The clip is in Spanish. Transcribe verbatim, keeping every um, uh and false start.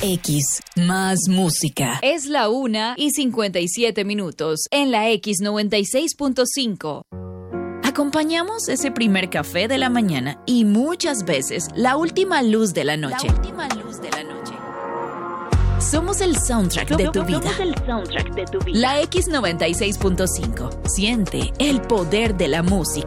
X, más música. Es la una y cincuenta y siete minutos en la X noventa y seis punto cinco. Acompañamos ese primer café de la mañana y muchas veces la última luz de la noche. La última luz de la noche. Somos el soundtrack de tu vida. Somos el soundtrack de tu vida. La X noventa y seis punto cinco. Siente el poder de la música.